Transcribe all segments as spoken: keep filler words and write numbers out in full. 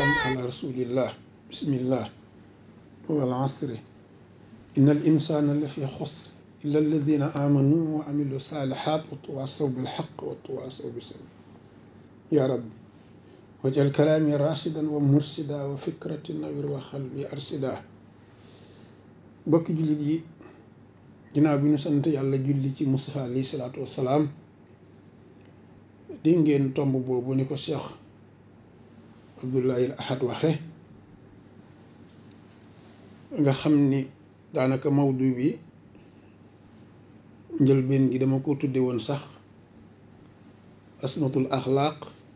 على رسول الله بسم الله والعصر إن الإنسان لفي خسر إلا الذين آمنوا وعملوا الصالحات وتواصوا بالحق وتواصوا بالصبر يا رب واجعل كلامي راشدا ومرشدا وفكرة نوير وقلبي أرشدا bokki jullit yi ginnaaw bi ñu sant yàlla julli ci Mustafa alayhi salaatu wassalaam di ngeen tomb boobu ni ko Cheikh Abdoulaye al Ahad waxe nga xam ni daanaka mawdu bi njëlbeen gi dama ko tudde woon sax asmatul axlaaq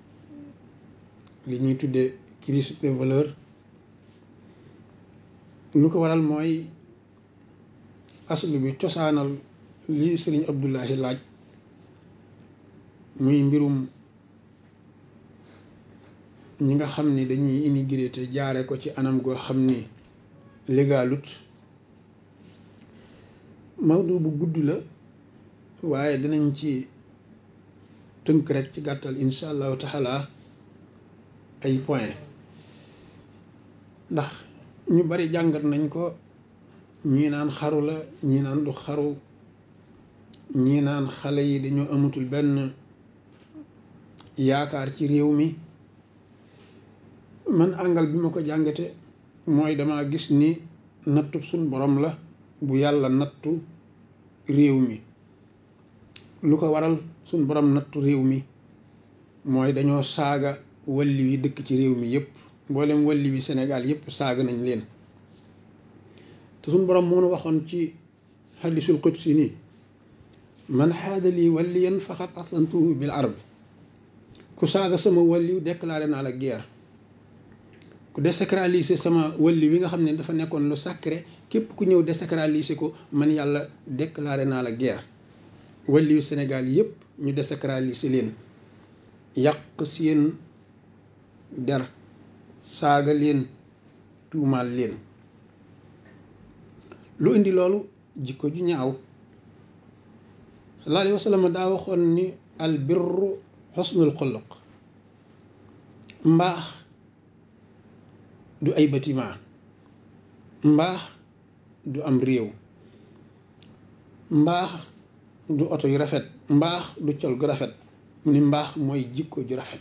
li ñuy tudde crise des valeurs lu ko waral mooy aslu bi cosaanal li sëriñ Abdoulahi laaj muy mbirum ñi nga xam ni dañuy immigré te jaare ko ci anam goo xam ni légalut mawdu bu gudd la waaye dinañ ci tënk rek ci gàttal insha allahu taala ay point ndax ñu bari jàngat nañ ko ñii naan xaru la ñii naan du xaru ñii naan xale yi dañoo amatul benn yaakaar ci réew mi man àngal bi ma ko jàngate mooy dama gis ni nattu suñ borom la bu yàlla nattu réew mi lu ko waral suñ borom nattu réew mi mooy dañoo saaga walli wi dëkk ci réew mi yépp mboolem walli wi Sénégal yépp saaga nañ leen te suñ borom moo nu waxoon ci hadisul qudsi nii man xaada lii walliyan faqad aslantuhu bil arb ku saaga sama walliw déclaré naa la guerre ku désacraliser sama walli wi nga xam ne dafa nekkoon lu sacré képp ku ñëw désacraliser ko man yàlla déclaré naa la guerre walliwu Sénégal yépp ñu désacraliser leen yàq seen der saaga leen tuumaal leen lu indi loolu jikko ju ñaaw sallallahu alayhi wa sallam daa waxoon ni al birru xusnul xuluq mbaax du ay bâtiment mbaax du am réew mbaax du oto yu rafet mbaax du col gu rafet mu ni mbaax mooy jikko ju rafet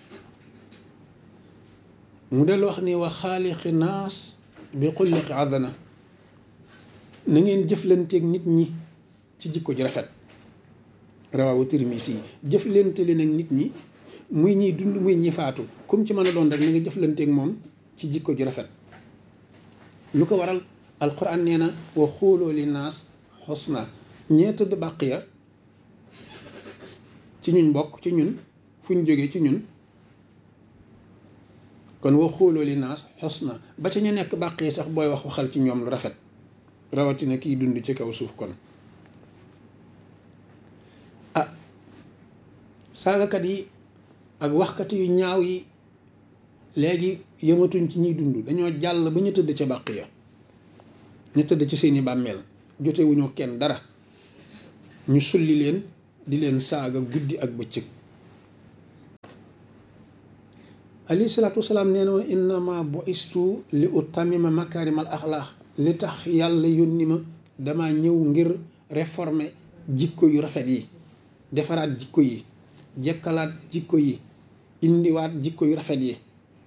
mu del wax ni wa xaaliqi naas bi xulliqi adana na ngeen jëflanteeg nit ñi ci jikko ju rafet rawaawu Tirmisi jëflante leen ak nit ñi muy ñiy dund muy ñi faatu comme ci mën a doon rek na nga jëflanteeg moom ci jikko ju rafet lu ko waral alquran nee na wa xuuloo li naas xusna ñee tëdd bàq ya ci ñun bokk ci ñun fu ñu jógee ci ñun kon wa xuuloo li naas xusna ba ca ñu nekk bàq yi sax booy wax waxal ci ñoom lu rafet rawatina kiy dund ci kaw suuf kon ah saagakat yi ak waxkat yu ñaaw yi léegi yëmatuñ ci ñiy dund dañoo jàll ba ñu tëdd ca bàq ya ñu tëdd ci seeni bàmmeel jotewuñu kenn dara ñu sulli leen di leen saaga guddi ak bëccëg alayhi salaatu wasalaam nee na woon innama bu'istu li utammima makaarimal axlaaq li tax yàlla yónni ma dama ñëw ngir réformer jikko yu rafet yi defaraat jikko yi jekkalaat jikko yi indiwaat jikko yu rafet yi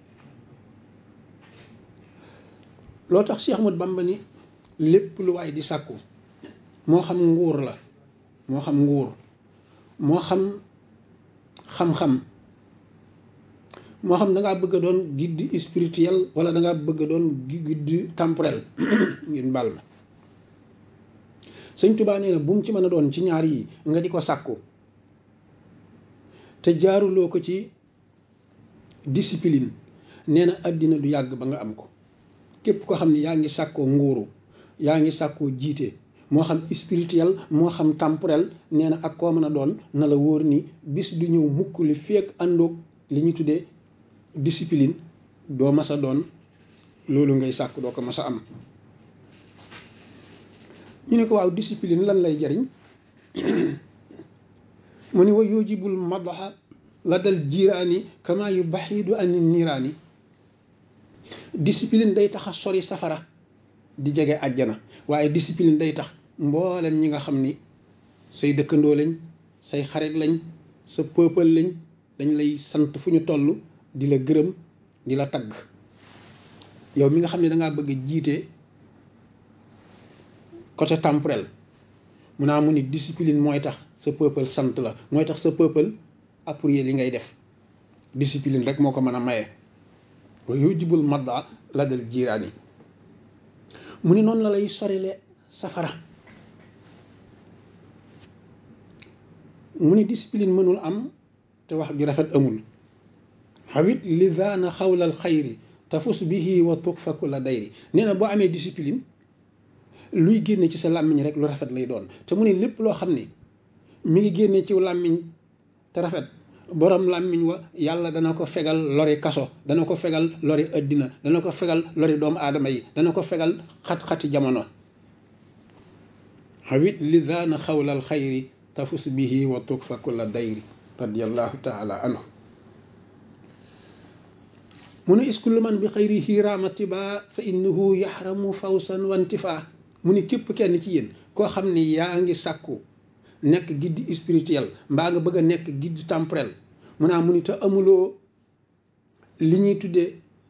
loo tax Cheikh Ahmad Bamba ni lépp lu waay di sàkku moo xam nguur la moo xam nguur moo xam xam-xam moo xam da ngaa bëgg a doon guide spirituel wala da ngaa bëgg a doon guide temporel ngeen baal ma Sëñ Tuubaa nee na bu mu ci mën a doon ci ñaar yi nga di ko sàkku te jaaruloo ko ci discipline nee na àddina du yàgg ba nga am ko képp koo xam ne yaa ngi sàkkoo nguuru yaa ngi sàkkoo jiite moo xam spirituel moo xam temporel nee na ak koo mën a doon na la wóor ni bis du ñëw mukk li fekk àndoog li ñu tuddee discipline doo mas a doon loolu ngay sàkk doo ko mas a am ñu ne ko waaw discipline lan lay jariñ mu ni wa yujibul madaxa la dal jiiraani kama yu baxiidu ani niiraani discipline day tax a sori safara di jege àjjana, waaye discipline day tax mboolem ñi nga xam ni say dëkkandoo lañ, say xarit lañ, sa peuple lañ, dañ lay sant fu ñu toll di la gërëm di la tagg. yow mi nga xam ne dangaa bëgg a jiite côté temporel mu naa mu ni discipline mooy tax sa peuple sant la, mooy tax sa peuple appuyer li ngay def. discipline rek moo ko mën a maye. wa yujibul madda la dal jiiraani mu ni noonu la lay sorile safara. mu ni discipline mënul am te wax ju rafet amul. xawit li daana xawlal xayri tafus bihi wa tukfa kulla dayri. nee na boo amee discipline luy génne ci sa làmmiñ rek lu rafet lay doon. te mu ni lépp loo xam ne mi ngi génne ci làmmiñ te rafet, borom làmmiñ wa yàlla dana ko fegal lori kaso, dana ko fegal lori addina, dana ko fegal lori doomu aadama yi, dana ko fegal xat-xati jamono. xawit li daana xawlal xayri tafus bihi wa tukfa kulla dayri radiallahu taala anhu. mu ne iskullu man bi xayrihi raamatiba fa innahu yaxramu fawsan wantifa. mu ni képp kenn ci yéen koo xam ni yaa ngi sàkku nekk guide spirituel mbaa nga bëgg a nekk guide temporel, mu naa mu ni te amuloo li ñuy tuddee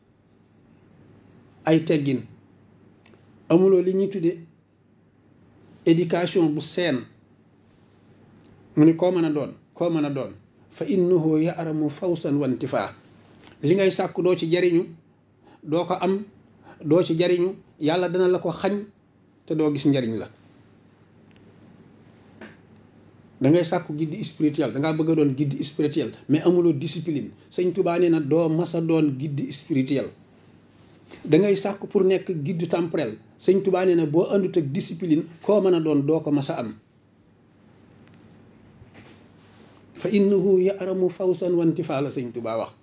ay teggin, amuloo li ñuy tuddee éducation bu seen, mu ni koo mën a doon koo mën a doon fa innahu yaxramu fawsan wantifa. li ngay sàkku doo ci jariñu, doo ko am, doo ci jariñu, yàlla dana la ko xañ te doo gis njariñ la. da ngay sàkku guide spirituel, da ngaa bëgg a doon guide spirituel mais amuloo discipline. sëñ Tuubaa nee na doo masa doon guide spirituel. da ngay sàkku pour nekk guide temporel, sëñ Tuubaa nee na boo àndut ak discipline koo mën a doon doo ko masa am. fa innahu ya'ramu fawsan wantifa la sëñ Tuubaa wax.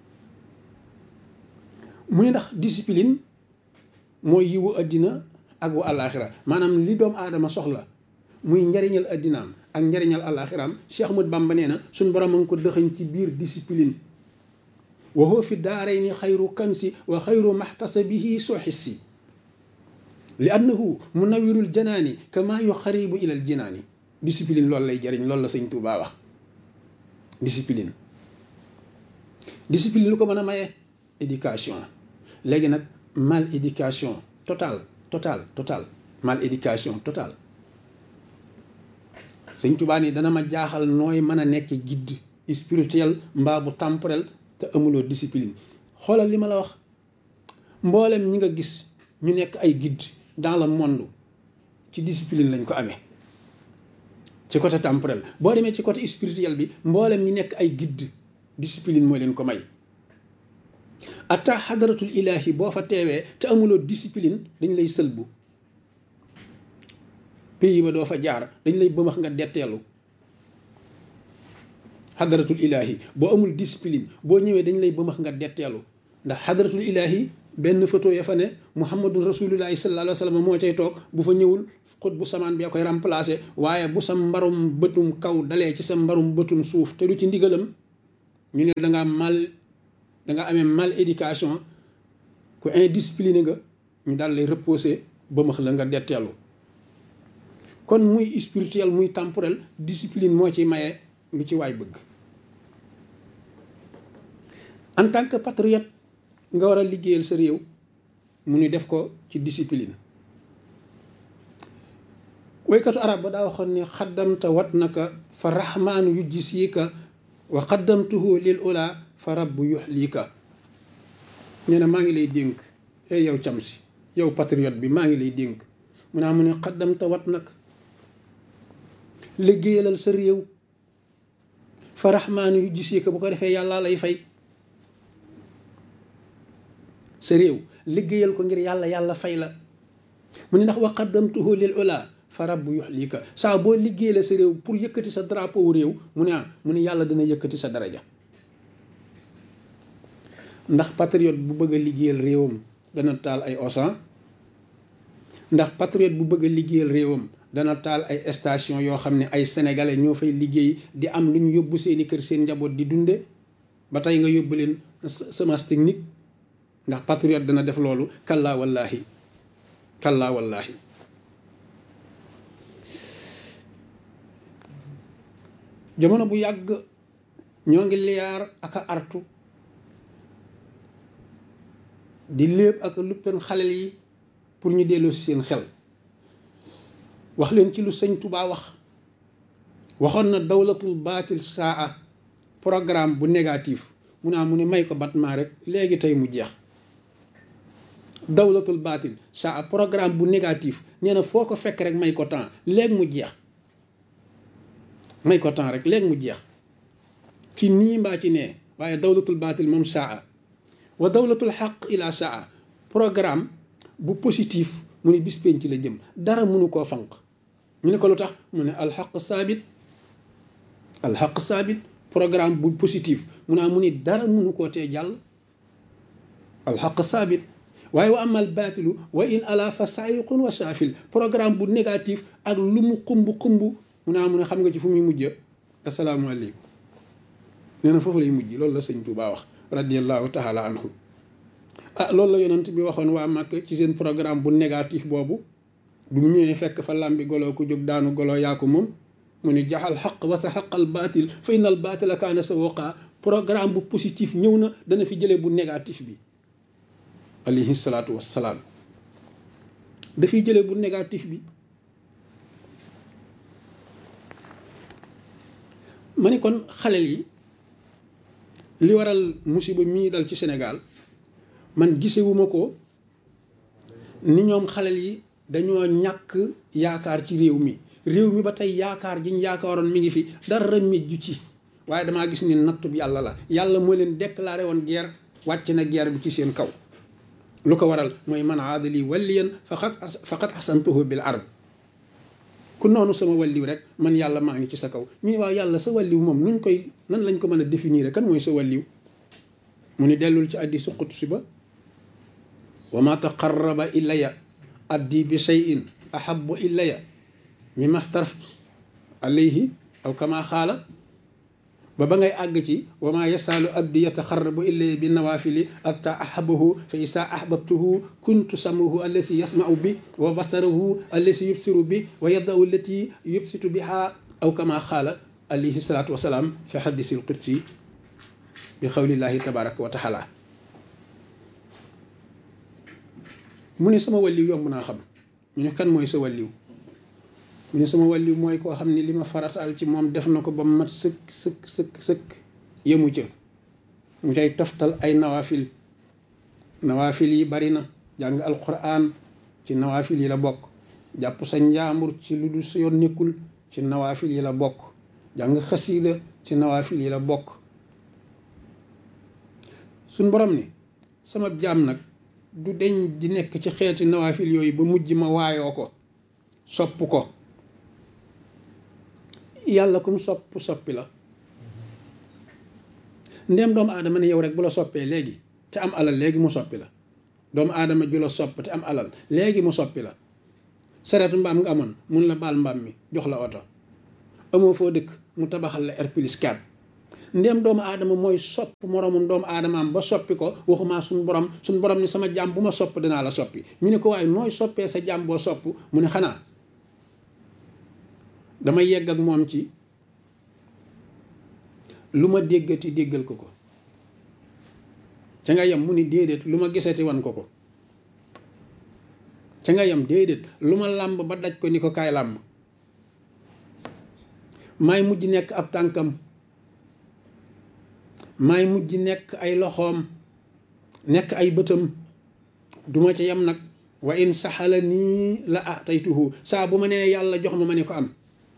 mu ne ndax discipline mooy yiwu àddina ak wu àllaaxira. maanaam li doomu aadama soxla muy njariñal àddinaam ak njariñal àllaaxiraam, Cheikh Ahmad Bamba nee na suñ borom a ngi ko dëxañ ci biir discipline. wa huwa fi daarayni xayru kansi wa xayru maxtasabihi suxissi li annahu munawirul janaani kama yuxaribu ilal jinaani. discipline loolu lay jariñ, loolu la sëñ Tuubaa wax. discipline discipline lu ko mën a maye éducation. léegi nag mal éducation total total total mal éducation total. sëñ Tuubaa ni dana ma jaaxal nooy mën a nekk guide spirituel mbaa bu temporel te amuloo discipline. xoolal li ma la wax, mboolem ñi nga gis ñu nekk ay guide dans le monde ci discipline lañ ko amee ci côté temporel. boo demee ci côté spirituel bi mboolem ñi nekk ay guide discipline mooy leen ko may. atta xadaratul ilahi boo fa teewee te amuloo discipline dañ lay sëlbu, pays ba doo fa jaar, dañ lay bëmax nga detteelu. xadaratul ilahi boo amul discipline boo ñëwee dañ lay bëmax nga detteelu. ndax xadaratul ilahi benn photo ya fa ne muhammadun rasulullahi sallallahu alayhi wa sallam moo cay toog, bu fa ñëwul xut bu samaan bee koy remplacer. waaye bu sa mbarum bëtum kaw dalee ci sa mbarum bëtum suuf te du ci ndigalam, ñu ne da ngaa mal da nga amee mal éducation, ku indiscipliné nga, ñu daal lay reposer bëmax la nga detteelu. kon muy spirituel muy temporel discipline moo ci maye lu ci waay bëgg. en tant que patriote nga war a liggéeyal sa réew, mu ni def ko ci discipline. waykatu arab ba daa waxoon ni xaddamta wat naka fa rahmaanu yujjisiika wa xaddamtuhu lil ula fa rabbu yuxliika. nee na maa ngi lay dénk, hey yow cam si yow patriote bi, maa ngi lay dénk. mu naa mu ne xaddamta wat naka, liggéeyalal sa réew, fa rahmaanu yujjisiika, bu ko defee yàlla lay fay. sa réew liggéeyal ko ngir yàlla, yàlla fay la. mu ne ndax wa qaddamtuhu lil ula fa rabbu yuxlika. saa boo liggéeyal sa réew pour yëkkati sa drapeau réew, mu ne ah mu ne yàlla dana yëkkati sa daraja. ndax patriote bu bëgg a liggéeyal réewam dana taal ay osan, ndax patriote bu bëgg a liggéeyal réewam dana taal ay station yoo xam ne ay sénégalais ñoo fay liggéey di am lu ñu yóbbu seeni kër seen njaboot di dunde. ba tey nga yóbbu leen semence technique, ndax patriote dana def loolu kallaa wallaahi kallaa wallaahi jamono bu yàgg ñoo ngi liyaar ak a artu di léeb ak a luppen xalel yi pour ñu delloo si seen xel wax leen ci lu sëñ Tuubaa wax waxoon na dawlatul baatil saa programme bu négatif mu naa mu ne may ko batmaa rek léegi tey mu jeex dawlatul baatil saa programme bu négatif nee na foo ko fekk rek may ko temps léegi mu jeex may ko temps rek léegi mu jeex ci nii mbaa ci nee waaye dawlatul baatil moom saa wa dawlatul xaq ila saa programme bu positif mu ne bis penc la jëm dara mënu koo fanq ñu ne ko lu tax mu ne alxaq saabit alxaq saabit programme bu positif mu naa mu ni dara mënu koo tee jàll alxaq saabit waaye wa amal baatilu wa in ala fa saayiqun wa saafil programme bu négatif ak lu mu xumb xumb mu naa mu ne xam nga ci fu muy mujj asalaamaaleykum nee na foofu lay mujj loolu la sëñ Tuubaa wax radiallahu taala anhu ah loolu la yonent bi waxoon waa Màkk ci seen programme bu négatif boobu bu mu ñëwee fekk fa làmbi golo ku jóg daanu golo yaa ko moom mu ni jaxal xaq wa sa xaqal baatil fa innal baatila kaana sa woqaa programme bu positif ñëw na dana fi jëlee bu négatif bi alayhi salaatu wassalaam dafiy jëlee bu négatif bi ma ni kon xalel yi li waral musiba mii dal ci Sénégal man gisewuma ko ni ñoom xalel yi dañoo ñàkk yaakaar ci réew mi réew mi ba tey yaakaar jiñ yaakaaroon mi ngi fi dara mejju ci waaye damaa gis ni nattub yàlla la yàlla moo leen déclaré woon guerre wàcc na guerre bi ci seen kaw lu ko waral mooy man aadali waliyan faqad faqad asantuhu bil ard ku noonu sama walliw rek man yàlla maa ngi ci sa kaw ñu ne waaw yàlla sa walliw moom nuñ koy nan lañ ko mën a définir kan mooy sa walliw mu ni dellul ci addi suqut si ba wa ma taqarraba ilaya abdi bi shay'in ahabbu ilaya mimma aftaraftu alayhi aw kama xaala ba ba ngay àgg ci wa ma yasaalu abdi yataxarrabu ilaya bi nawaafili atta ahabahu fa isa ahbabtuhu kuntu samahu allasi yasmau bi wa basarahu allasi yubsiru bi wa yadahu allati yubsitu biha aw kama xaala alayhi salaatu wasalaam fi hadisil qudsi bi xawlillahi tabaraka wa taala mu ne sama walliw yomb naa xam ñu ne kan mooy sa walliw mu ne sama walliw mooy koo xam ne li ma farataal ci moom def na ko ba mat sëkk sëkk sëkk sëkk yemu ca mu cay toftal ay nawaafil nawaafil yi bari na jàng alquran ci nawaafil yi la bokk jàpp sa njaambur ci lu dul sa yoon nekkul ci nawaafil yi la bokk jàng xasiida ci nawaafil yi la bokk suñ borom ni sama jaam nag du deñ di nekk ci xeeti nawaafil yooyu ba mujj ma waayoo ko sopp ko yàlla kum sopp soppi la ndéem doomu aadama ne yow rek bu la soppee léegi te am alal léegi mu soppi la doomu aadama ju la sopp te am alal léegi mu soppi la sareetu mbaam nga amoon mun la baal mbaam mi jox la oto amoo foo dëkk mu tabaxal la R plus quatre ndéem doomu aadama mooy sopp moroomam doomu aadamaam ba soppi ko waxumaa suñu borom suñu borom ni sama jàmm bu ma sopp dinaa la soppi ñu ne ko waaye nooy soppee sa jàmm boo sopp mu ne xanaa damay yegg ak moom ci lu ma déggati déggal ko ko ca nga yem mu ni déedéet lu ma gisati wan ko ko ca nga yem déedéet lu ma làmb ba daj ko ni ko kaay làmb maay mujj nekk ab tànkam maay mujj nekk ay loxoom nekk ay bëtam duma ca yem nag wa in saxala nii la ataytuhu saa bu ma nee yàlla jox ma ma ne ko am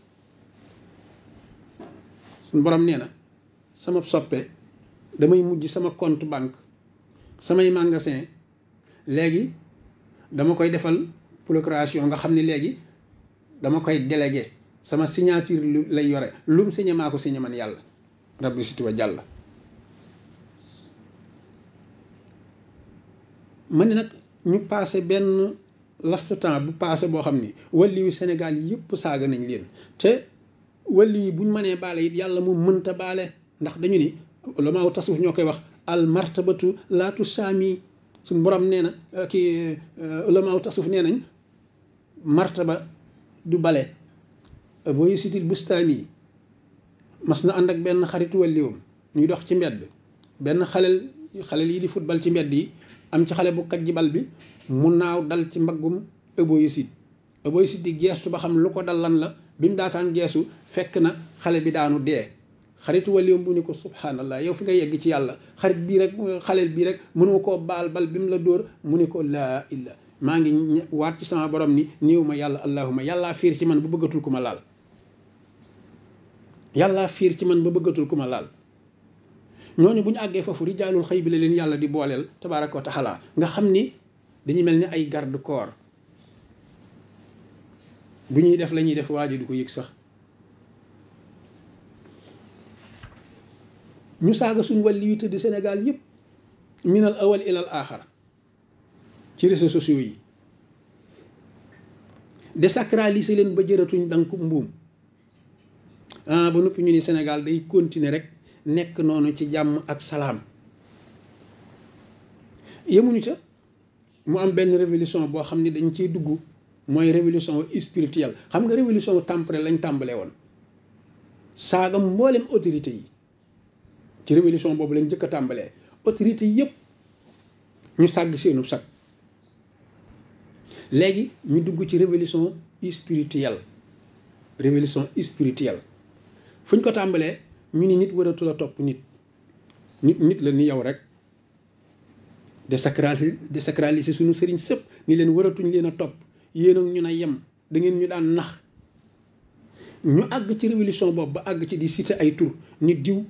suñu borom nee na sama soppe damay mujj sama compte banque samay magasin léegi dama koy defal procuration nga xam ne léegi dama koy délégué sama signature lay yore lum signé maa ko signé man yàlla rabbi siti wa jàlla ma ne nag ñu passé benn laps temps bu passé boo xam ni wàlliwu Sénégal yëpp saaga nañ leen te wàlli yi buñ mënee baale it yàlla moom mënta baale ndax dañu ni la maaw tasawuf ñoo koy wax al martabatu laatu saami suñ borom nee na kii ulamaaw tasuf nee nañ martaba du bale boo Yazid Bustami mas na ànd ak benn xaritu wàlliwam ñuy dox ci mbedd benn xalel xalel yi di football ci mbedd yi am ci xale bu kaj ji bal bi mu naaw dal ci mbaggum Abo Yazid Abo Yazid di geestu ba xam lu ko dal lan la bi mu daataan geesu fekk na xale bi daanu dee xaritu wàlliwam bu ni ko subhanallah yow fi nga yegg ci yàlla xarit bii rek xalel bii rek mënoo koo baal bal bi mu la dóor mu ni ko laa illa maa ngi waat ci sama borom ni néew ma yàlla allahuma yàllaa fiir ci man ba bëggatul ku ma laal yàllaa fiir ci man ba bëggatul ku ma laal ñooñu bu ñu àggee foofu rijaalul xëy bi la leen yàlla di booleel tabaaraka wa taala nga xam ni dañuy mel ni ay garde corps bu ñuy def la ñuy def waa ji du ko yëg sax ñu saaga suñ wàlli wi tëdd Sénégal yëpp minal awal ilal aaxara ci réseaux sociaux yi désacraliser leen ba jëratuñ danku mbuum ah ba noppi ñu ni Sénégal day continuer rek nekk noonu ci jàmm ak salaam yemuñu ca mu am benn révolution boo xam ni dañ ciy dugg mooy révolution spirituelle xam nga révolution temporelle lañ tàmbalee woon saaga mboolem autorité yi ci révolution boobu lañ njëkk a tàmbalee autorité yëpp ñu sàgg seenu sag léegi ñu dugg ci révolution spirituelle révolution spirituelle fu ñu ko tàmbalee ñu ni nit waratul a topp nit nit nit la ni yow rek désacraliser désacraliser suñu sëriñ sëpp ni leen waratuñ leen a topp yéen ak ñu na yem da ngeen ñu daan nax ñu àgg ci révolution boobu ba àgg ci di citer ay tur nit diw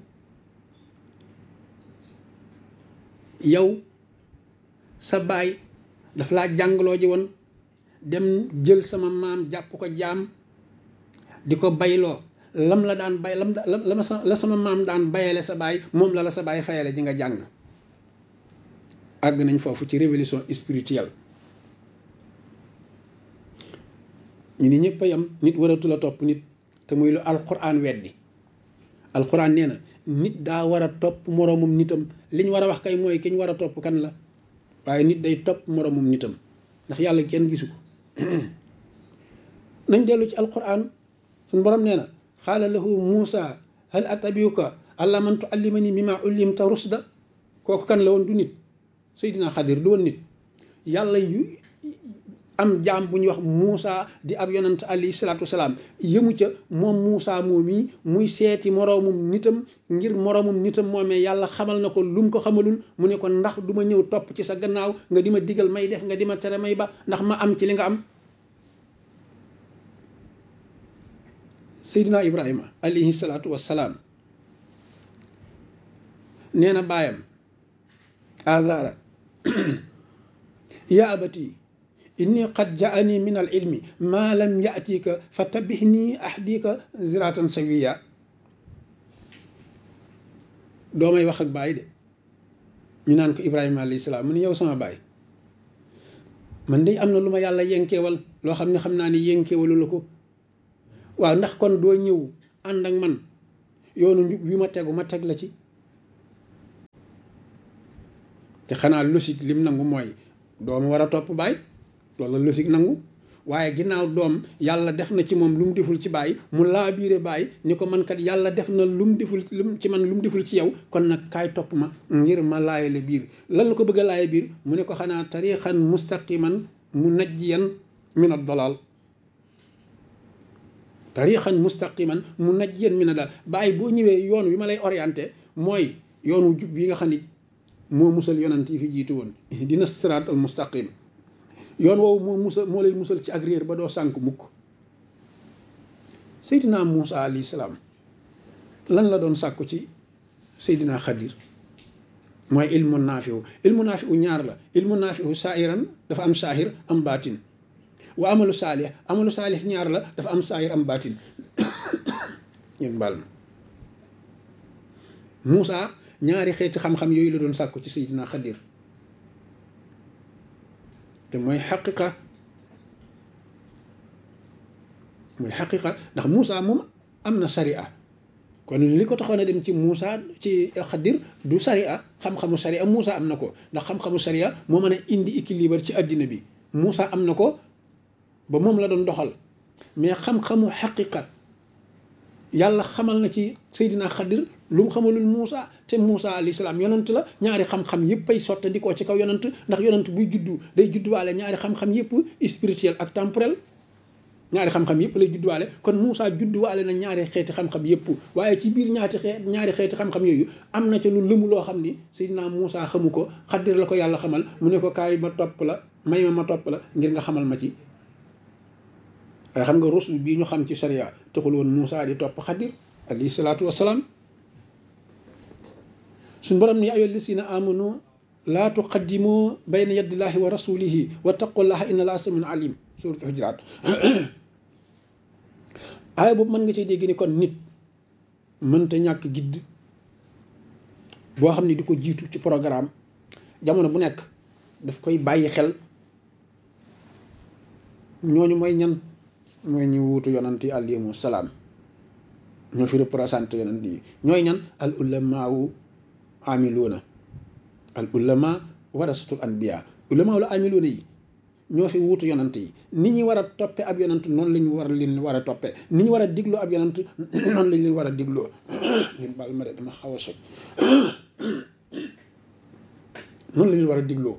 yow sa baay daf laa jàngaloo ji woon dem jël sama maam jàpp ko jaam di ko bayloo lam la daan bay lam la ma sa la sama maam daan bayale sa baay moom la la sa baay fayale ji nga jàng àgg nañ foofu ci révolution spirituelle ñu ni ñëpp a yam nit waratul a topp nit te muy lu alquran weddi alquran nee na nit daa war a topp moroomum nitam li ñu war a wax kay mooy ki ñu war a topp kan la waaye nit day topp moroomum nitam ndax yàlla kenn gisu ko nañ dellu ci alquran suñu borom nee na xaala lahu Muusa hal atabiuka ala man tuallimani mimma ullimta rusda kooku kan la woon du nit Seydina Xadir du woon nit yàlla yu am jaam bu ñuy wax Muusa di ab yonant alayhi salaatu wasalaam yëmu ca moom Muusa moom yi muy seeti moroomum nitam ngir moroomum nitam moomee yàlla xamal na ko lu mu ko xamalul mu ne ko ndax du ma ñëw topp ci sa gannaaw nga di ma digal may def nga di ma tere may ba ndax ma am ci li nga am Seydina Ibrahima alayhi salaatu wasalaam nee na baayam azara yaa abati inni qad jaani min al ilmi maa lam yatika fa tabihni ahdika ziratan sawiya doomay wax ak baay de ñu naan ko Ibrahima alayhi salaam mu ne yow sama baay man de am na lu ma yàlla yenkeewal loo xam ne xam naa ni yenkeewalu la ko waaw ndax kon doo ñëw ànd ak man yoonu njub wi ma tegu ma teg la ci te xanaa logique lim nangu mooy doom war a topp baay loolu la logique nangu waaye ginnaaw doom yàlla def na ci moom lu mu deful ci baay mu laa biire baay ni ko man kat yàlla def na lu mu deful lu ci man lu mu deful ci yow kon nag kaay topp ma ngir ma laayale biir lan la ko bëgg a laaye biir mu ne ko xanaa tariixan mustaqiman munajjiyan min ad-dalal tariixan mustaqiman munajjiyan min ad-dalal baay boo ñëwee yoon wi ma lay orienté mooy yoonu jub yi nga xam ni moo musal yonent yi fi jiitu woon dina siraat al mustaqim yoon woowu moo musal moo lay musal ci ak réer ba doo sànk mukk Seydina Muusa alayhi salaam lan la doon sàkku ci Seydina Xadir mooy ilmu naafiu ilmu naafiu ñaar la ilmu naafiu saahiran dafa am saahir am baatin wa amalu saalih amalu saalih ñaar la dafa am saahir am baatin ñun baal na Muusa ñaari xeeti xam-xam yooyu la doon sàkku ci Seydina Xadir te mooy xaqiqa mooy xaqiqa ndax Muusa moom am na sariya kon li ko taxoon a dem ci Moussa ci Xadir du sariya xam-xamu sariya Moussa am na ko ndax xam-xamu sariya moo mën a indi équilibre ci àddina bi Moussa am na ko ba moom la doon doxal mais xam-xamu xaqiqa yàlla xamal na ci Seydina Xadir lu mu xamalul Moussa te Moussa alayhi salaam yonant la ñaari xam-xam yëpp ay sottandikoo ci kaw yonant ndax yonant buy juddu day judduwaale ñaari xam-xam yëpp spirituel ak temporel ñaari xam-xam yëpp lay judduwaale kon Moussa judduwaale na ñaari xeeti xam-xam yëpp waaye ci biir ñaati xeet ñaari xeeti xam-xam yooyu am na ca lu lëmu loo xam ni Seydina Moussa xamu ko Xadir la ko yàlla xamal mu ne ko kaay ma topp la may ma ma topp la ngir nga xamal ma ci waaye xam nga rusul bii ñu xam ci sharia taxul woon Moussa di topp Xadir alayhi salaatu wassalaam suñ borom ni ayyuhal lazina amanu laa tuqaddimu bayna yadillahi wa rasulihi wa taqullaha inna allaha samiun alim suratul hujurat aaya boobu mën nga cay dégg ni kon nit mënta ñàkk gidd boo xam ne di ko jiitu ci programme jamono bu nekk daf koy bàyyi xel ñooñu mooy ñan mooy ñu wuutu yonant yi alayhimu salaam ñoo fi représenté yonant yi ñooy ñan al ulamaawu amiluuna al ulama warasatul anbiya ulama wala amiluuna yi ñoo fi wuutu yonant yi ni ñu war a toppe ab yonant noonu la ñu war a leen war a toppe ni ñu war a digloo ab yonant noonu lañ leen war a digloo ñun baal ma de dama xaw a soj noonu la leen war a digloo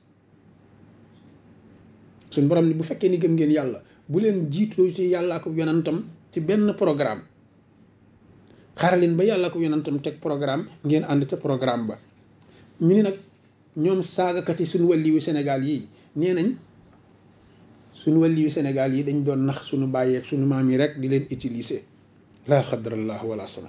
suñ borom ni bu fekkee ni gëm ngeen yàlla bu leen jiitoo ci yàllaa ko yonantam ci benn programme xaaral leen ba yàllaa ko yonantam teg programme ngeen ànd ca programme ba ñu ni nag ñoom saagakat yi suñu wàlliwu Sénégal yi nee nañ suñu wàlliwu Sénégal yi dañ doon nax suñu bàyyeeg suñu maam yi rek di leen utiliser laa xadrallah wala sama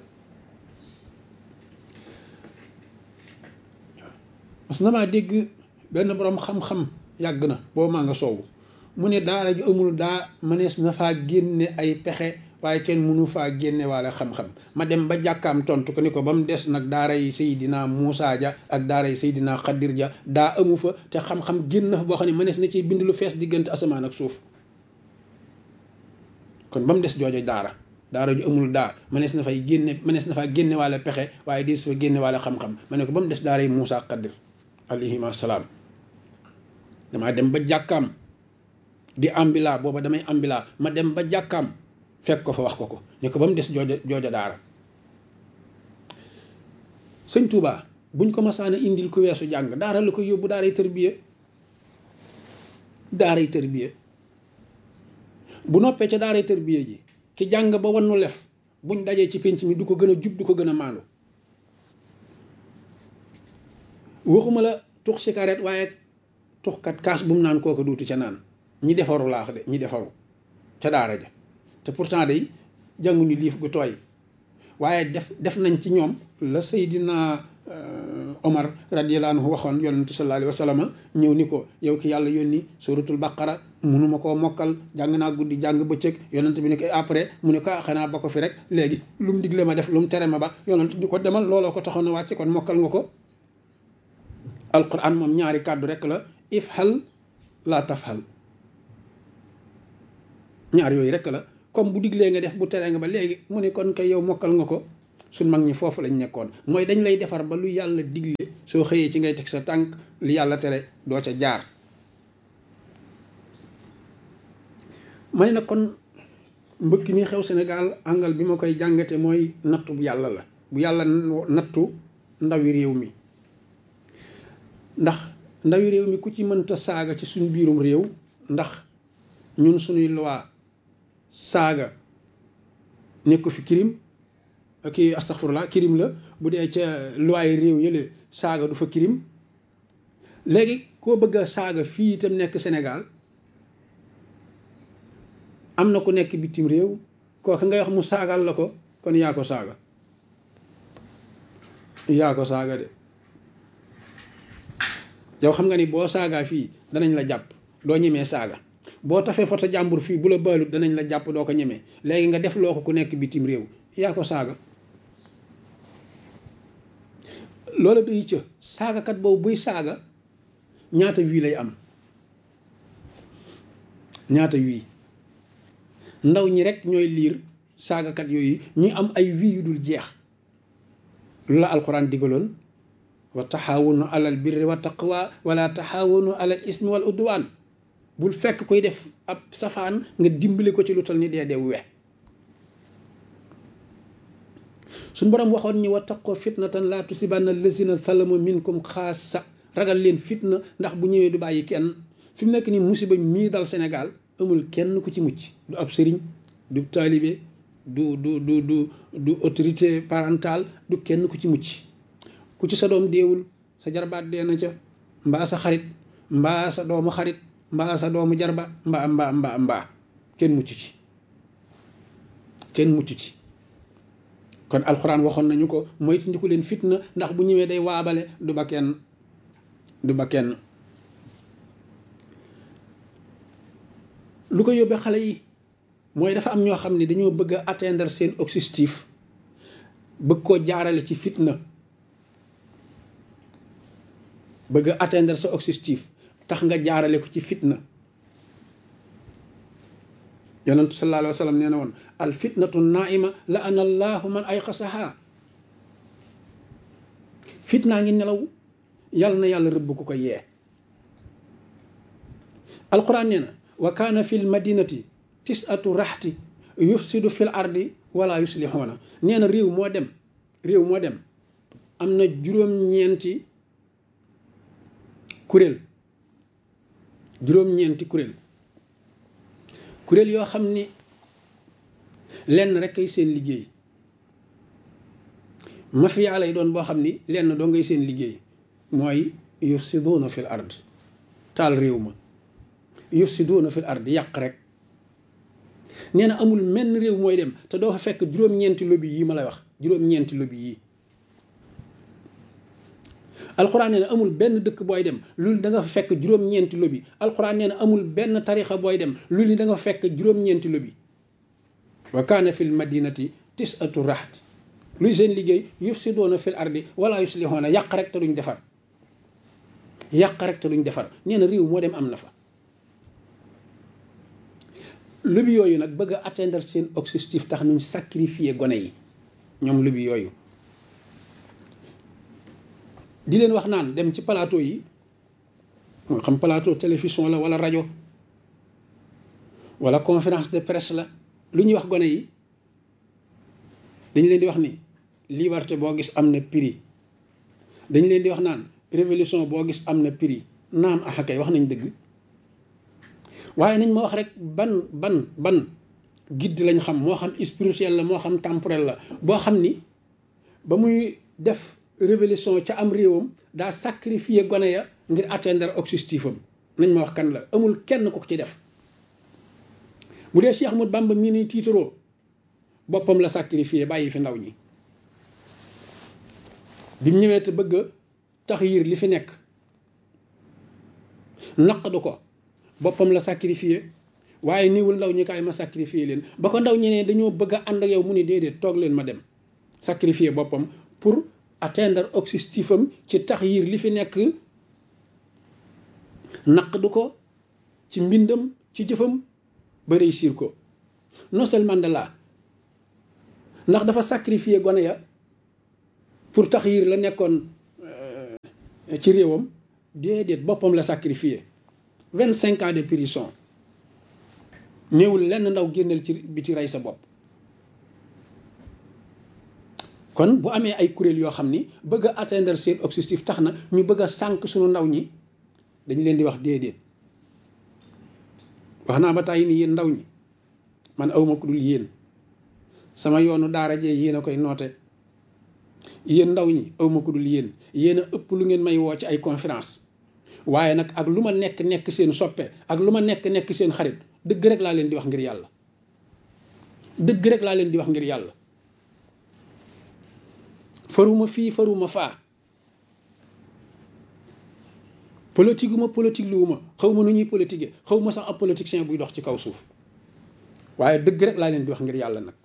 mas na maa dégg benn borom xam-xam yàgg na boo maa nga soowu mu ne daara ju amul daa mënees na faa génne ay pexe waaye kenn mënu faa génne waale xam-xam ma dem ba jàkkaam tontu ko ni ko ba mu des nag daara yi Seydina Moussa ja ak daara yi Seydina Xadir ja daa amu fa te xam-xam génn na fa boo xam ne mënees na ci bind lu fees diggante asamaan ak suuf kon ba mu des joojo daara daara ju amul daa mënees na fay génne mënees na faa génne waale pexe waaye di su fa génne waale xam-xam ma ne ko ba mu des daara yi Moussa ak Xadir alayhima salaam damaa dem ba jàkkaam di ambila booba damay ambila ma dem ba jàkkaam fekk ko fa wax ko ko ne ko ba mu des jooja jooja daara sëñ Touba buñ ko masaana indil ku weesu jàng daara la ko yóbbu daaray tërbiye daaray tërbiye bu noppee ca daaray tërbiye ji ki jàng ba wannu lef buñ dajee ci pénc mi du ko gën a jub du ko gën a maandu waxuma la tux cigarette waaye tuxkat kaas bu mu naan kooka duutu ca naan ñi defaru laax de ñi defaru ca daara ja te pourtant day jànguñu liif gu tooy waaye def def nañ ci ñoom la Seydina Omar radiyallahu anhu waxoon yonentu sallallahu alayhi wa sallam ñëw ni ko yow ki yàlla yónni suratul baqara munuma koo mokkal jàng naa guddi jàng bëccëg yonent bi ni ko après mu ne ko xanaa ba ko fi rek léegi lu mu digle ma def lu mu tere ma ba yonent di ko demal looloo ko taxoon a wàcce kon mokkal nga ko alquran moom ñaari kàddu rek la ifhal la tafhal ñaar yooyu rek la comme bu diglee nga def bu teree nga ba léegi mu ne kon kay yow mokkal nga ko suñ mag ñi foofu lañ nekkoon mooy dañ lay defar ba lu yàlla digle soo xëyee ci ngay teg sa tànk li yàlla tere doo ca jaar ma ne nag kon mbëkk mi xew Sénégal angal bi ma koy jàngate mooy nattu bu yàlla la bu yàlla nattu ndawi réew mi ndax ndawi réew mi ku ci mënta saaga ci suñ biirum réew ndax ñun suñuy loi saaga nekk fi kirim kii astaghfirullah kirim la bu dee ca loi réew yële saaga du fa kirim léegi koo bëgg a saaga fii itam nekk Sénégal am na ku nekk bitim réew kooku ngay wax mu saagal la ko kon yaa ko saaga yaa ko saaga de yow xam nga ni boo saagaa fii danañ la jàpp doo ñemee saaga boo tafee foto jàmbur fii bu la baalut danañ la jàpp doo ko ñemee léegi nga def loo ko ku nekk bitim réew yaa ko saaga loola day ca saagakat boobu buy saaga ñaata wii lay am ñaata wii ndaw ñi rek ñooy liir saagakat yooyu ñuy am ay vie yu dul jeex. lu la alquran digaloon wa taxaawunu alal birri wa taqwa wala taxaawunu alal ismi wal udwaan bul fekk koy def ab safaan nga dimbali ko ci lu tal ni dee dee we suñ borom waxoon ñi wa taqoo fitnatan laa tusibanna allazina salamu minkum xaasa ragal leen fitna ndax bu ñëwee du bàyyi kenn fi mu nekk ni musiba mii dal Sénégal amul kenn ku ci mucc du ab sëriñ du taalibe du du du du du autorité parentale du kenn ku ci mucc ku ci sa doom deewul sa jarbaat dee na ca mbaa sa xarit mbaa sa doomu xarit mbaa sa doomu jarba mbaa mbaa mbaa mbaa kenn mucc ci kenn mucc ci kon alxuraan waxoon nañu ko moytandiku leen fitna ndax bu ñëwee day waabale du ba kenn du ba kenn lu ko yóbbee xale yi mooy dafa am ñoo xam ne dañoo bëgg a atteindre seen objectif bëgg koo jaarale ci fitna bëgg a atteindre sa objectif tax nga jaarale ko ci fitna yonentu sallallahu alayhi wa sallam nee na woon al fitnatu naima la ana allahu man ay xasaha fitnaa ngi nelaw yàlla na yàlla rëbb ku ko yee alquran nee na wa kaana fi l madinati tisatu raxti yufsidu fil ardi wala yuslixoona nee na réew moo dem réew moo dem am na juróom-ñeenti kuréel juróom-ñeenti kuréel kuréel yoo xam ni lenn rek ay seen liggéey mafia lay doon boo xam ni lenn doo ngay seen liggéey mooy yufsiduuna fil ard taal réew ma yufsiduuna fil ard yàq rek nee na amul menn réew mooy dem te doo fa fekk juróom-ñeenti lobby yi ma lay wax juróom-ñeenti lobby yi alxuraan nee na amul benn dëkk booy dem loolu da nga fa fekk juróom-ñeenti lobby alxuraan nee na amul benn tarixa booy dem loolu da nga fa fekk juróom-ñeenti lobby wa kaana fil madinati tisatu raxt luy seen liggéey yufsiduuna fil ardi wala yuslixoona yàq rek te duñ defar yàq rek te duñ defar nee na réew moo dem am na fa lobby yooyu nag bëgg a atteindre seen objectif tax nuñ sacrifier gone yi ñoom lobby yooyu di leen wax naan dem ci plateau yi moo xam plateau télévision la wala rajo wala conférence de presse la lu ñuy wax gone yi dañ leen di wax ni liberté boo gis am na prix dañ leen di wax naan révolution boo gis am na prix naam axakay wax nañ dëgg waaye nañ ma wax rek ban ban ban guide lañ xam moo xam spirituel la moo xam temporel la boo xam ni ba muy def révolution ca am réewam daa sacrifier gone ya ngir atteindre objectif am nañ ma wax kan la amul kenn ku ko ci def bu dee Cheikh Ahmadou Bamba mii ni tiitaroo boppam la sacrifier bàyyi fi ndaw ñi bi mu ñëwee te bëgg a taxyir li fi nekk naqdu ko boppam la sacrifier waaye niwul ndaw ñi kaay ma sacrifier leen ba ko ndaw ñi ne dañoo bëgg a ànd ak yow mu ni déedéet toog leen ma dem sacrifier boppam pour atteindre objectif am ci taxyir li fi nekk naqdu ko ci mbindam ci jëfam ba réussir ko Nelson Mandela ndax dafa sacrifier gone ya pour taxyir la nekkoon ci réewam déedéet boppam la sacrifier vingt cinq ans de prison ñëwul lenn ndaw génneel ci biti rey sa bopp kon bu amee ay kuréel yoo xam ni bëgg a atteindre seen objectif tax na ñu bëgg a sànq suñu ndaw ñi dañ leen di wax déedéet wax naa ba tàyyi ni yéen ndaw ñi man awma ku dul yéen sama yoonu daara jee yéen a koy noote yéen ndaw ñi awma ku dul yéen yéen a ëpp lu ngeen may woo ci ay conférence waaye nag ak lu ma nekk nekk seen soppe ak lu ma nekk nekk seen xarit dëgg rek laa leen di wax ngir yàlla dëgg rek laa leen di wax ngir yàlla faruma fii faruma faa politique uma politique luwuma xaw ma nu ñuy politique xaw ma sax ab politicien buy dox ci kaw suuf waaye dëgg rek laa leen di wax ngir yàlla nag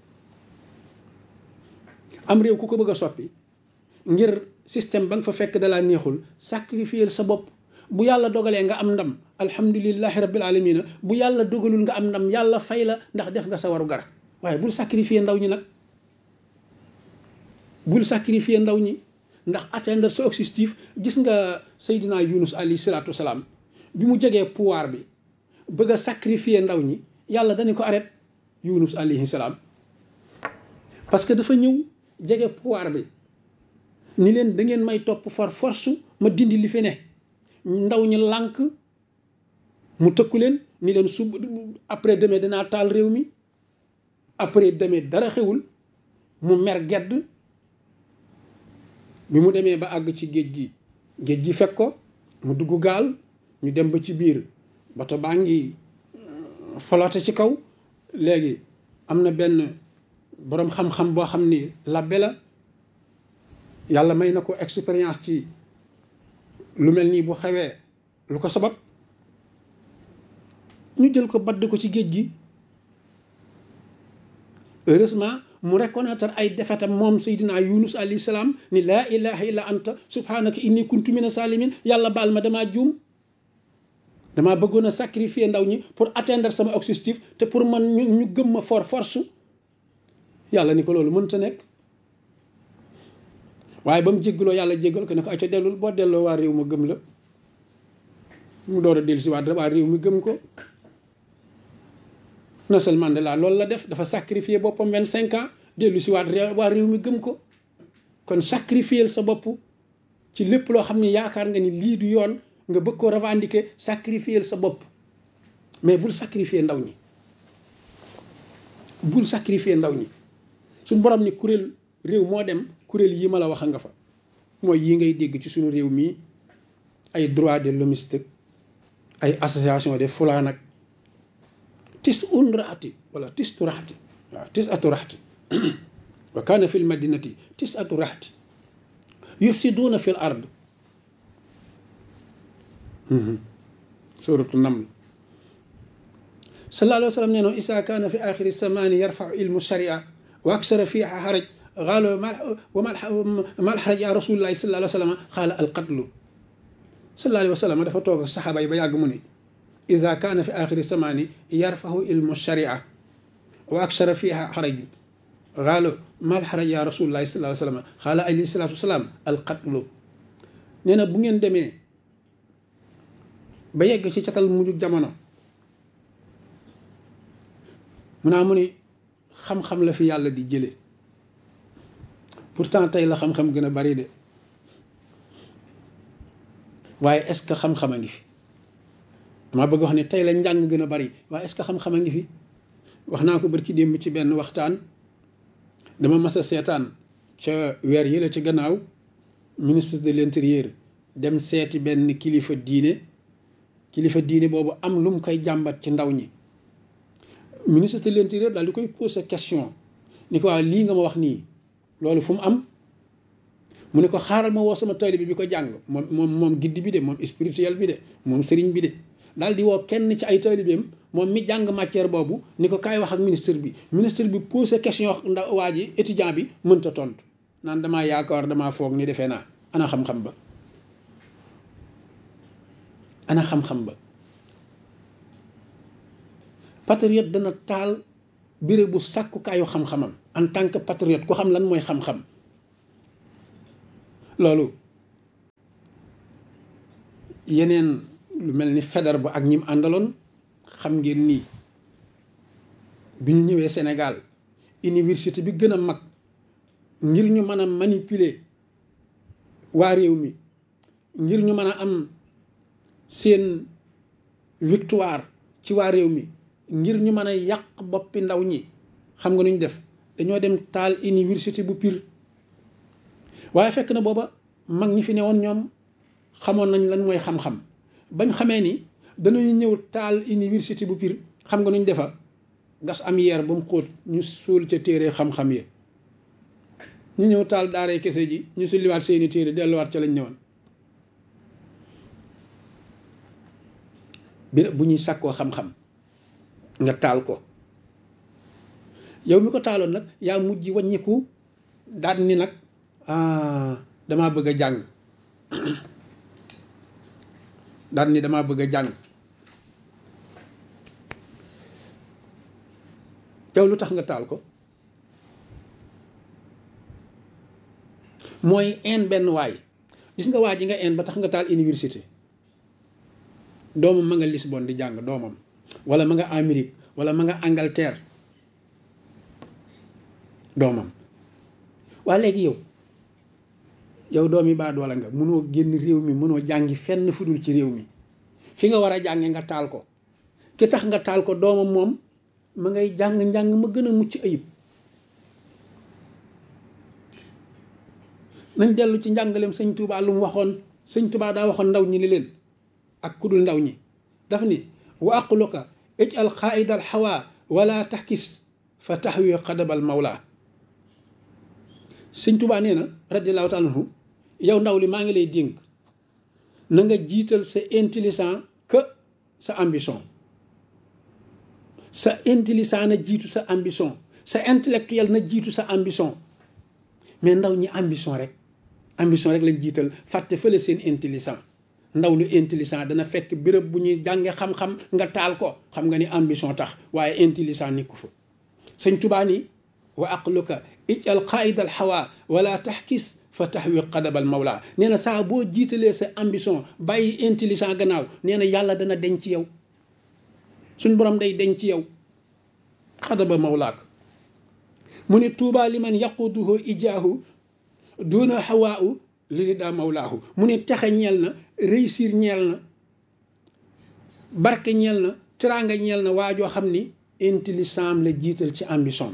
am réew ku ko bëgg a soppi ngir système ba nga fa fekk dalaa neexul sacrifier sa bopp bu yàlla dogalee nga am ndam alhamdulillahi rabbil alamina bu yàlla dogalul nga am ndam yàlla fay la ndax def nga sa waru gar waaye bul sacrifier ndaw ñi nag bul sacrifier ndaw ñi ndax atteindre sa objectif. gis nga Seydina Yunus alayhi salaatu wasalaam bi mu jegee pouvoir bi bëgg a sacrifier ndaw ñi yàlla dañu ko arrêté Yunus alayhi salaam parce que dafa ñëw jege pouvoir bi ni leen da ngeen may topp for force ma dindi li fi ne ndaw ñi lànk mu tëkku leen ni leen sub après demain dinaa taal réew mi après demain dara xewul mu mer gedd bi mu demee ba àgg ci géej gi géej gi fekk ko mu dugg gaal ñu dem ba ci biir bato baa ngi flotte ci kaw. léegi am na benn boroom xam-xam boo xam ni labbe la yàlla may na ko expérience ci lu mel nii bu xewee lu ko sabab ñu jël ko badd ko ci géej gi. heureusement mu reconnaître ay defetam moom Seydina Yunus alayhi salaam ni laa ilaha illa anta subhanaka inni kuntu mina salimin yàlla baal ma damaa juum damaa bëggoon a sacrifier ndaw ñi pour atteindre sama objectif te pour man ñu ñu gëm ma for force. yàlla ni ko loolu mënta nekk waaye ba mu jéggaloo yàlla jéggal ko ne ko ay ca dellul boo delloo waa réew ma gëm la mu door a dellu si waat waa réew mi gëm ko. Nelson Mandela loolu la def dafa sacrifier boppam vingt cinq ans dellu si waat waa réew mi gëm ko. kon sacrifier sa bopp ci lépp loo xam ne yaakaar nga ni lii du yoon nga bëgg ko revendiquer sacrifier sa bopp mais bul sacrifier ndaw ñi bul sacrifier ndaw ñi. suñ borom ni kuréel réew moo dem kuréel yi ma la wax nga fa mooy yi ngay dégg ci suñu réew mii ay droit de l'hommiste ay association de fulaan ak tis un raati wala tis tu raati waaw tis atu raati wa kaana fi l madinati tis atu raati yufsiduuna fi l ard suratu naml. sallallahu alayhi wa sallam nee no isa kaana fi axiri samaani yarfau ilmu sharia wa aksara fiha xaraj qaala wa ma alxaraj ya rasulullahi sallallahu alayhi wa sallam qaala alqatlu. sallallahu alayhi wa sallam dafa toog ak saxaaba yi ba yàgg mu ne ida kaana fi axiri samaani yarfahu ilmu sharia wa aksara fiha xaraj qaala ma alxaraj ya rasulullahi sallallahu alayhi wa sallam qaala alayhi salatu wasalaam alqatlu. nee na bu ngeen demee ba yegg ci catal mujj jamono mu naa mu ni xam-xam la fi yàlla di jële pourtant tey la xam-xam gën a bari de waaye est-ce que xam-xam a ngi fi. dama bëgg wax ne tey la njàng gën a bari waaye est-ce que xam-xam a ngi fi. wax naa ko barki démb ci benn waxtaan dama mas a seetaan ca weer yi la ci gannaaw ministre de l'intérieur dem seeti benn kilifa diine kilifa diine boobu am lu mu koy jàmbat ci ndaw ñi. ministre de l'intérieur daal di koy poser question ni ko waaw lii nga ma wax nii loolu fu mu am mu ne ko xaaral ma woo sama taalibe bi ko jàng moom moom moom giddi bi de moom spirituel bi de moom sëriñ bi de daal di woo kenn ci ay taalibeem moom mi jàng matière boobu ni ko kaay wax ak ministre bi ministre bi poser question ndax waa ji étudiant bi mënta tontu naan damaa yaakaar damaa foog ni defee naa ana xam-xam ba ana xam-xam ba. patriote dana taal béréb bu sàkkukaayu xam-xamam en tant que patriote ku xam lan mooy xam-xam. loolu yeneen lu mel ni Faidherbe ba ak ñim àndaloon xam ngeen nii bi ñu ñëwee Sénégal université bi gën a mag ngir ñu mën a manipuler waa réew mi ngir ñu mën a am seen victoire ci waa réew mi ngir ñu mën a yàq boppi ndaw ñi xam nga nu ñu def dañoo dem taal université bu Pire. waaye fekk na booba mag ñi fi newoon ñoom xamoon nañ lan mooy xam-xam bañ xamee ni danañu ñëw taal université bu Pire xam nga nu ñu defa gas am yeer ba mu xóot ñu suul ca téere xam-xam yi ñu ñëw taal daaray kese ji ñu sulliwaat seeni téere delluwaat ca lañ ñëwoon. bi bu ñuy sàkkoo xam-xam nga taal ko yow mi ko taaloon nag yaa mujj wàññiku daal ni nag ah damaa bëgg a jàng daal ni damaa bëgg a jàng yow lu tax nga taal ko mooy een benn waay gis nga waa ji nga een ba tax nga taal université doomam ma nga Lisbonne di jàng doomam wala ma nga Amérique wala ma nga Angleterre doomam waa léegi yow yow doomi baa doola nga mënoo génn réew mi mënoo jàngi fenn fudul ci réew mi fi nga war a jànge nga taal ko ki tax nga taal ko doomam moom ma ngay jàng njàng ma gën a mucc ayib nañ dellu ci njàngaleem sëñ Touba lu mu waxoon sëñ Touba daa waxoon ndaw ñi ni leen ak kudul ndaw ñi daf ni wa aqluka ij'al qaa'ida al hawa wala taxkis fa taxwi qadabal mawla sëñ Touba nee na radiyallahu taala anhu yow ndaw li maa ngi lay dénk na nga jiital sa intelligent que sa ambition sa intelligent na jiitu sa ambition sa intellectuel na jiitu sa ambition mais ndaw ñi ambition rek ambition rek lañ jiital fàtte fële seen intelligent ndaw lu intelligent dana fekk béréb bu ñuy jànge xam-xam nga taal ko xam nga ni ambition tax waaye intelligent nekku fa sëñ Tuubaa ni wa aqluka ij'al qaa'ida al hawa wala taxkis fa taxwi qadabal mawla nee na saa boo jiitalee sa ambition bàyyi intelligent gannaaw nee na yàlla dana denc ci yow suñ borom day denc ci yow qadaba mawlaak mu ne tuuba li man yaquduhu ijaahu duna hawaau li daa mawlaahu mu ne texe ñeel na réussir ñeel na barke ñeel na teraanga ñeel na waajoo xam ni intelligent la jiital ci ambition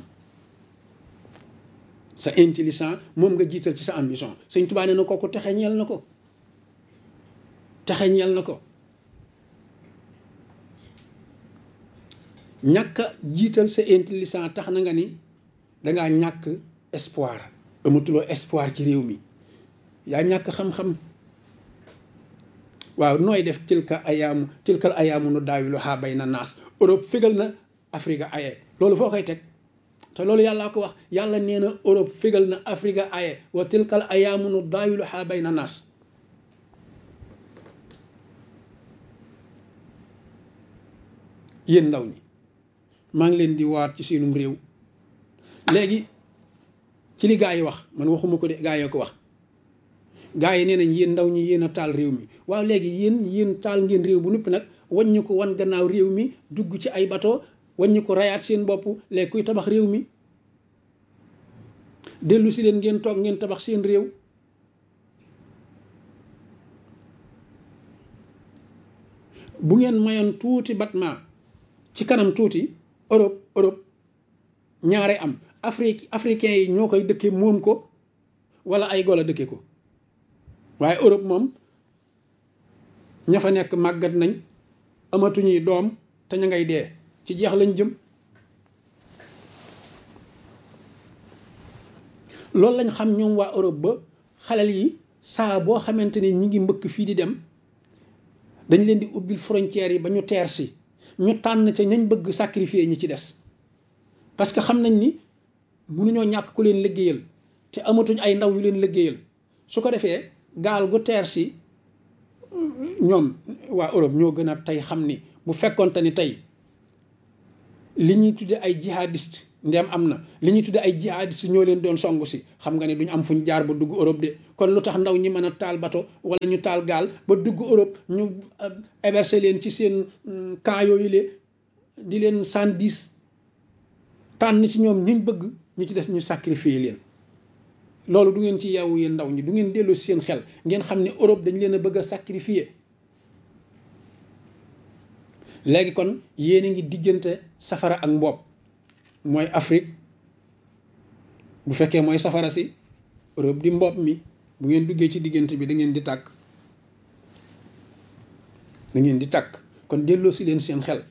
sa intelligent moom nga jiital ci sa ambition sëñ Tuubaa nee na kooku texe ñeel na ko texe ñeel na ko ñàkk a jiital sa intelligent tax na nga ni dangaa ñàkk espoir amatuloo espoir ci réew mi yaa ñàkk xam-xam waaw nooy def tilka ayaamu tilkal ayaamu nu daawilu xaa bay na naas Europe fégal na Afrique aye loolu foo koy teg te loolu yàllaa ko wax yàlla nee na Europe fégal na Afrique aye wa tilkal ayaamu nu daawilu xaa bay na naas yéen ndaw ñi maa ngi leen di waat ci seenum réew léegi ci li gaa yi wax man waxuma ko de gaa yoo ko wax gaa yi nee nañ yéen ndaw ñi yéen a taal réew mi waaw léegi yéen yéen taal ngeen réew bu noppi nag waññu ko wan gannaaw réew mi dugg ci ay bateau waññu ko rayaat seen bopp léegi kuy tabax réew mi dellu si leen ngeen toog ngeen tabax seen réew bu ngeen mayoon tuuti batma ci kanam tuuti Europe Europe ñaare am Afrique africains yi ñoo koy dëkke moom ko wala ay golo dëkke ko waaye Europe moom ña fa nekk màggat nañ amatuñuy doom te ña ngay dee ci jeex lañ jëm loolu lañ xam ñoom waa Europe ba xalel yi saa boo xamante ni ñi ngi mbëkk fii di dem dañ leen di ubbil frontières yi ba ñu teer si ñu tànn ca ñañ bëgg sacrifier ñi ci des parce que xam nañ ni mënuñoo ñàkk ku leen liggéeyal te amatuñ ay ndaw yu leen liggéeyal su ko defee gaal gu teer si ñoom waa Europe ñoo gën a tey xam ni bu fekkonte ni tey li ñuy tudde ay jihadiste ndem am na li ñuy tudde ay jihadiste ñoo leen doon songu si xam nga ne duñ am fuñ jaar ba dugg Europe de kon lu tax ndaw ñi mën a taal bato wala ñu taal gaal ba dugg Europe ñu héberger leen ci seen camp yooyu le di leen cent dix tànn ci ñoom ñiñ bëgg ñu ci des ñu sacrifier leen loolu du ngeen ci yeewu yéen ndaw ñi du ngeen dellu si seen xel ngeen xam ne Europe dañ leen a bëgg a sacrifier léegi kon yéen a ngi diggante safara ak mboob mooy Afrique bu fekkee mooy safara si Europe di mboob mi bu ngeen duggee ci diggante bi da ngeen di tàkk da ngeen di tàkk kon delloo si leen seen xel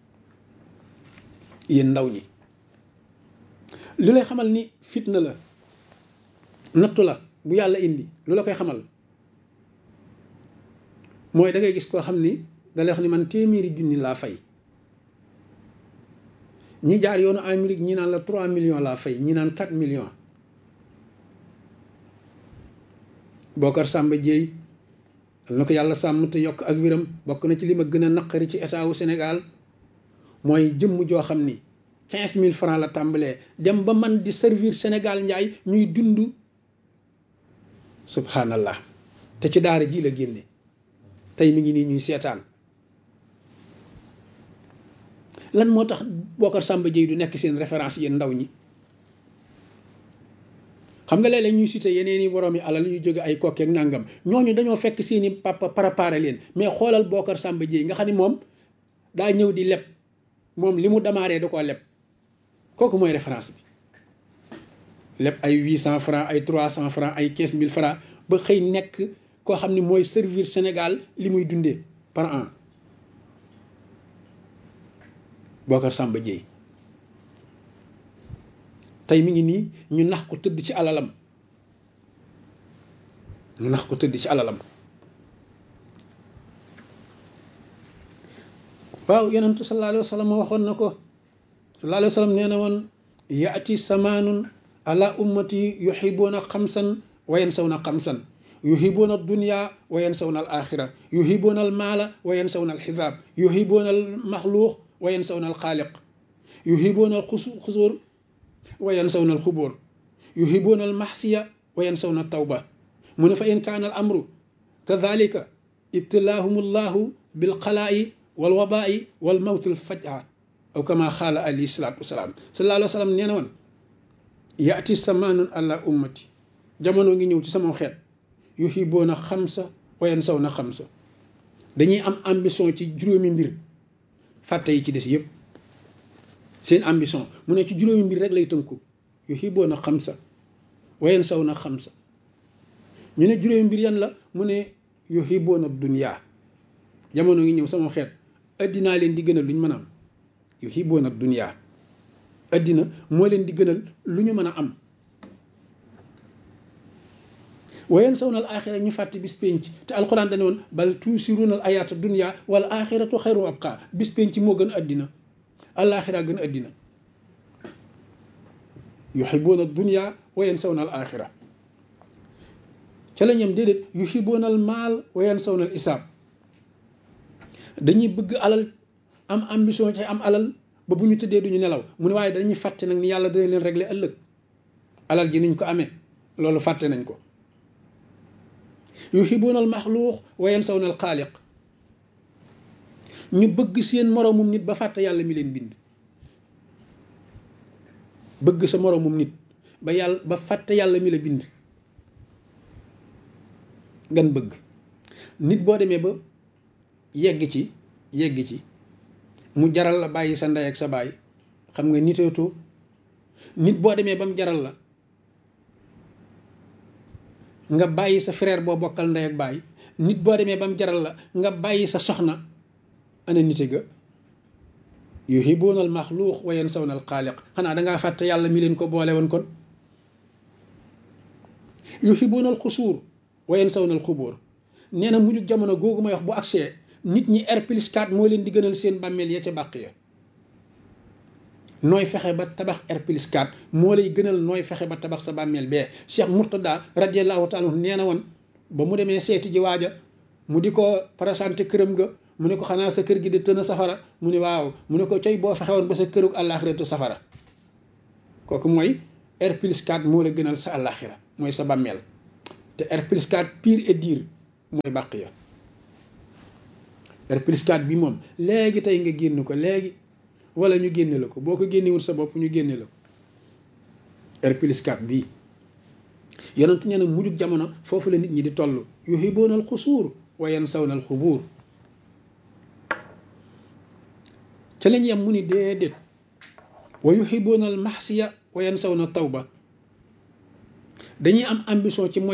yéen ndaw ñi li lay xamal ni fitna la nattu la bu yàlla indi lu la koy xamal mooy da ngay gis koo xam ni da lay wax ni man téeméeri junni laa fay ñi jaar yoonu Amérique ñi naan la trois millions laa fay ñi naan quatre millions Bokar Samba Dieye na ko yàlla sàmm te yokk ak wiram bokk na ci li ma gën a naqari ci état wu Sénégal mooy jëmm joo xam ni quinze mille francs la tàmbalee dem ba man di servir Sénégal njaay ñuy dund subhanallah te ci daara ji la génne tey mi ngi nii ñuy seetaan lan moo tax Bocar Samba Dièye du nekk seen référence yéen ndaw ñi xam nga léeg-léeg ñuy cité yeneen i borom yi alal yu jóge ay kokkeeg nangam ñooñu dañoo fekk seen i papa préparé leen mais xoolal Bocar Samba Dièye nga xam ne moom daa ñëw di leb moom li mu démarré da koo leb kooku mooy référence bi leb ay huit cent francs ay trois cent francs ay quinze mille francs ba xëy nekk koo xam ne mooy servir Sénégal li muy dundee par an Bocar Samba Dièye tey mi ngi nii ñu nax ko tëdd ci alalam ñu nax ko tëdd ci alalam waaw yonentu sallallahu alayhi wa sallam waxoon na ko sallallahu alayhi wa sallam nee na woon yaati samaanun ala ummati yuhibuuna xamsan wa yansawna xamsan yuhibuuna dunya wa yansawna al axira yuhibuuna al maala wa yansawna al xisaab yuhibuuna al maxluuq wa yansawna al xaaliq yuhibuuna al xusuur wa yansawna al xubóor yuhibuuna al maxsiya wa yansawna al tawba mu ne fa in kaana al amru kadalika ibtilaahum allahu bil xalaa'i wal wabaa'i wal mawtil faj'a aw kama xaala alayhi salaatu wasalaam sallallahu alayhi wa sallam nee na woon yaati samaanun ala ummati jamono ngi ñëw ci sama xeet yuhibuuna xamsa wa yansawna xamsa dañuy am ambition ci juróomi mbir fàtte yi ci des yëpp seen ambition mu ne ci juróomi mbir rek lay tënku yuhibuuna xamsa wa yansawna xamsa ñu ne juróomi mbir yan la mu ne yuhibuuna dunya jamono ngi ñëw sama xeet addinaa leen di gënal lu ñu mën a am yuhibuuna dunya addina moo leen di gënal lu ñu mën a am wa yansawna al axira ñu fàtte bis penc te alxuraan dane woon bal tuusiruuna al ayaata dunya wal axiratu xayru wa abqa bis penc moo gën addina alaxira gën addina yuhibuuna dunya wa yansawna al axira ca la ñam déedéet yuhibuuna al maal wa yansawna al isaab dañuy bëgg alal am ambition ci am alal ba bu ñu tëddee duñu nelaw mu ne waaye dañuy fàtte nag ni yàlla dana leen régler ëllëg alal ji niñ ko amee loolu fàtte nañ ko yuhibuuna al maxluuq wa yansawna al xaaliq ñu bëgg seen moroomum nit ba fàtte yàlla mi leen bind bëgg sa moroomum nit ba yàlla ba fàtte yàlla mi la bind ngan bëgg nit boo demee ba yegg ci yegg ci mu jaral la bàyyi sa ndey ak sa baay xam nga niteetoo nit boo demee ba mu jaral la nga bàyyi sa frère boo bokkal ndey ak baay nit boo demee ba mu jaral la nga bàyyi sa soxna ana nite ga yuhibuuna al maxluuq wa yansawna al xaaliq xanaa dangaa fàtte yàlla mi leen ko boole woon kon yuhibuuna al xusuur wa yansawna al xubóor nee na mujjug jamono googu may wax bu agsee nit ñi R plus quatre moo leen di gënal seen bàmmeel ya ca bàq ya nooy fexe ba tabax R plus quatre moo lay gënal nooy fexe ba tabax sa bàmmeel bee Cheikh Mourtada radiallahu taala nee na woon ba mu demee seeti ji waaja mu di ko présenté këram ga mu ne ko xanaa sa kër gi di tën a safara mu ne waaw mu ne ko coy boo fexe woon ba sa kërug àllaaxiratu safara kooku mooy R plus quatre moo la gënal sa àllaaxira mooy sa bàmmeel te R plus quatre pire et dire mooy bàq ya R plus quatre bi moom léegi tey nga génn ko léegi wala ñu génne la ko boo ko génnewul sa bopp ñu génne la ko R plus quatre bii yonent nee na mujjug jamono foofu la nit ñi di toll yuhibuuna al xusuur wa yansawna al xubuur ca lañ yem mu ni déedéet wa yuhibuuna al maxsiya wa yansawna tawba dañuy am ambition ci mooy